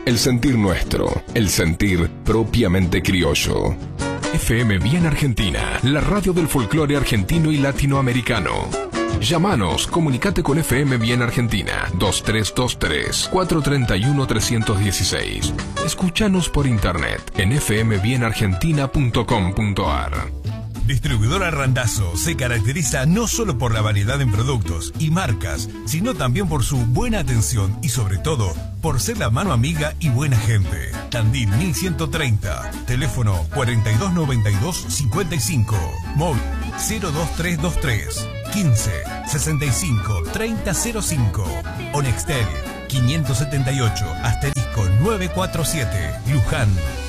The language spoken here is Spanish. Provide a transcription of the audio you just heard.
El sentir nuestro, el sentir propiamente criollo. FM Bien Argentina, la radio del folclore argentino y latinoamericano. Llámanos, comunicate con FM Bien Argentina, 2323-431-316. Escúchanos por internet en fmbienargentina.com.ar. Distribuidora Randazzo se caracteriza no solo por la variedad en productos y marcas, sino también por su buena atención y sobre todo por ser la mano amiga y buena gente. Tandil 1130, teléfono 4292-55, móvil 02323 15 65 3005, Onextel 578 *947, Luján.